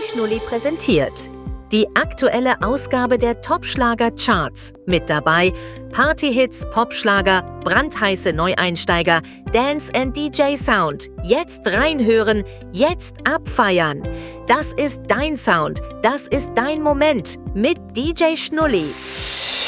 Schnulli präsentiert die aktuelle Ausgabe der Top-Schlager-Charts. Mit dabei Partyhits, Popschlager, brandheiße Neueinsteiger, Dance and DJ Sound. Jetzt reinhören, jetzt abfeiern. Das ist dein Sound, das ist dein Moment mit DJ Schnulli.